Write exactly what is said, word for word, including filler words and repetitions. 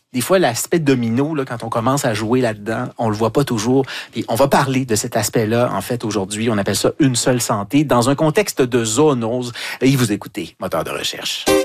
des fois, l'aspect domino, là, quand on commence à jouer là-dedans, on le voit pas toujours. Puis on va parler de cet aspect-là, en fait, aujourd'hui. On appelle ça une seule santé, dans un contexte de zoonose. Et vous écoutez Moteur de recherche.